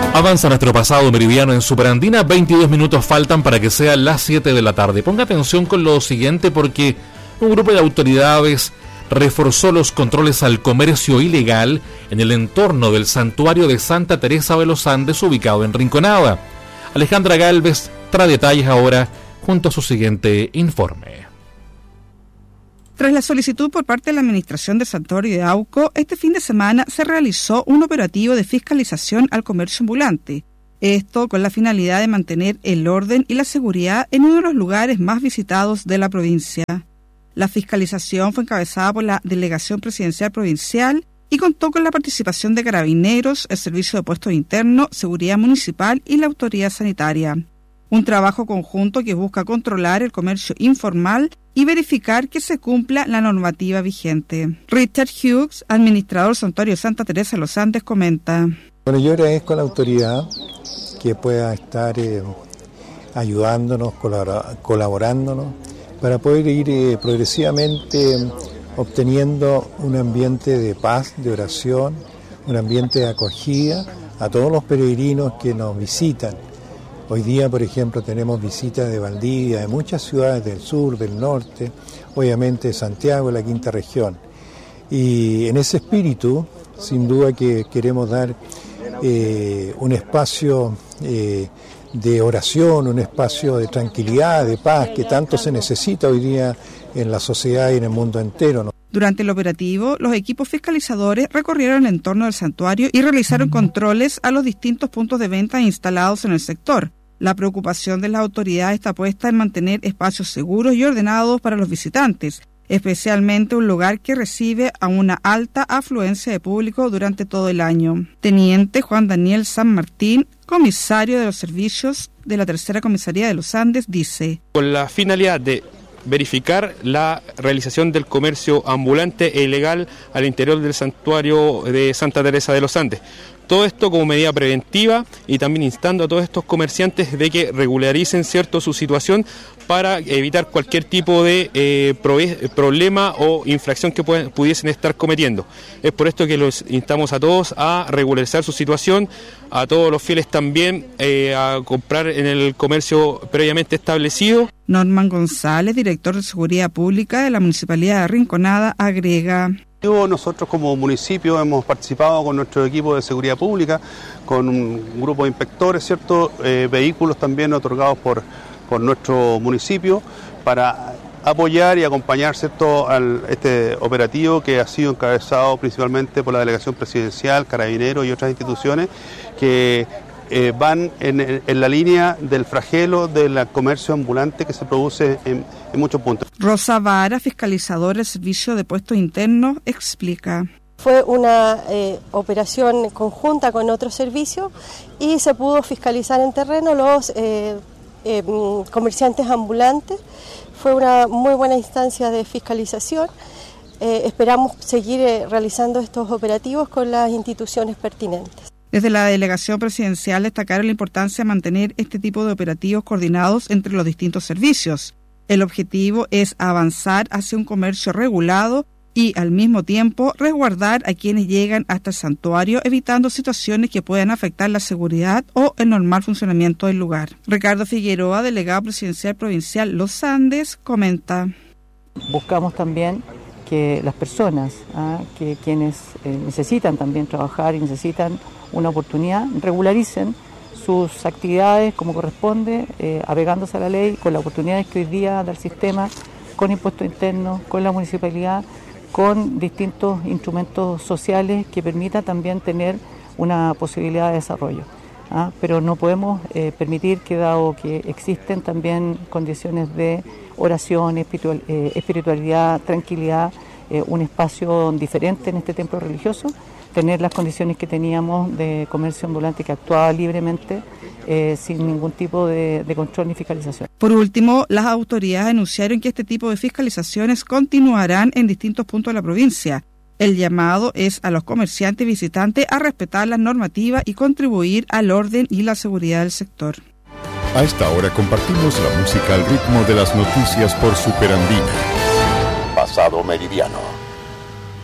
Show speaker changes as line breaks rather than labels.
Avanza nuestro pasado meridiano en Superandina. 22 minutos faltan para que sean las 7 de la tarde. Ponga atención con lo siguiente, porque un grupo de autoridades reforzó los controles al comercio ilegal en el entorno del santuario de Santa Teresa de los Andes, ubicado en Rinconada. Alejandra Gálvez trae detalles ahora junto a su siguiente informe.
Tras la solicitud por parte de la Administración del Santuario de Auco, este fin de semana se realizó un operativo de fiscalización al comercio ambulante. Esto con la finalidad de mantener el orden y la seguridad en uno de los lugares más visitados de la provincia. La fiscalización fue encabezada por la Delegación Presidencial Provincial y contó con la participación de Carabineros, el Servicio de Puestos Internos, Seguridad Municipal y la Autoridad Sanitaria. Un trabajo conjunto que busca controlar el comercio informal y verificar que se cumpla la normativa vigente. Richard Hughes, administrador del Santuario de Santa Teresa de los Andes, comenta.
Bueno, yo agradezco a la autoridad que pueda estar ayudándonos, colaborándonos, para poder ir progresivamente obteniendo un ambiente de paz, de oración, un ambiente de acogida a todos los peregrinos que nos visitan. Hoy día, por ejemplo, tenemos visitas de Valdivia, de muchas ciudades del sur, del norte, obviamente de Santiago, la quinta región. Y en ese espíritu, sin duda que queremos dar un espacio de oración, un espacio de tranquilidad, de paz, que tanto se necesita hoy día en la sociedad y en el mundo entero, ¿no?
Durante el operativo, los equipos fiscalizadores recorrieron el entorno del santuario y realizaron controles a los distintos puntos de venta instalados en el sector. La preocupación de las autoridades está puesta en mantener espacios seguros y ordenados para los visitantes, especialmente un lugar que recibe a una alta afluencia de público durante todo el año. Teniente Juan Daniel San Martín, comisario de los servicios de la Tercera Comisaría de los Andes, dice:
con la finalidad de verificar la realización del comercio ambulante e ilegal al interior del santuario de Santa Teresa de los Andes. Todo esto como medida preventiva y también instando a todos estos comerciantes de que regularicen, ¿cierto?, su situación para evitar cualquier tipo de problema o infracción que pudiesen estar cometiendo. Es por esto que los instamos a todos a regularizar su situación, a todos los fieles también a comprar en el comercio previamente establecido.
Norman González, director de Seguridad Pública de la Municipalidad de Rinconada, agrega:
nosotros como municipio hemos participado con nuestro equipo de seguridad pública, con un grupo de inspectores, ¿cierto? Vehículos también otorgados por nuestro municipio para apoyar y acompañar, ¿cierto?, este operativo que ha sido encabezado principalmente por la Delegación Presidencial, Carabineros y otras instituciones que van en la línea del flagelo del comercio ambulante que se produce en muchos puntos.
Rosa Vara, fiscalizadora del Servicio de Puestos Internos, explica:
fue una operación conjunta con otros servicios y se pudo fiscalizar en terreno los comerciantes ambulantes. Fue una muy buena instancia de fiscalización. Esperamos seguir realizando estos operativos con las instituciones pertinentes.
Desde la Delegación Presidencial destacaron la importancia de mantener este tipo de operativos coordinados entre los distintos servicios. El objetivo es avanzar hacia un comercio regulado y, al mismo tiempo, resguardar a quienes llegan hasta el santuario, evitando situaciones que puedan afectar la seguridad o el normal funcionamiento del lugar. Ricardo Figueroa, delegado presidencial provincial Los Andes, comenta:
buscamos también que las personas, que quienes necesitan también trabajar y necesitan una oportunidad, regularicen sus actividades como corresponde, apegándose a la ley, con las oportunidades que hoy día da el sistema, con impuestos internos, con la municipalidad, con distintos instrumentos sociales que permitan también tener una posibilidad de desarrollo. Pero no podemos permitir que, dado que existen también condiciones de oración, espiritualidad, tranquilidad, un espacio diferente en este templo religioso, tener las condiciones que teníamos de comercio ambulante que actuaba libremente sin ningún tipo de control ni fiscalización.
Por último, las autoridades anunciaron que este tipo de fiscalizaciones continuarán en distintos puntos de la provincia. El llamado es a los comerciantes y visitantes a respetar las normativas y contribuir al orden y la seguridad del sector.
A esta hora compartimos la música al ritmo de las noticias por Superandina. Pasado meridiano.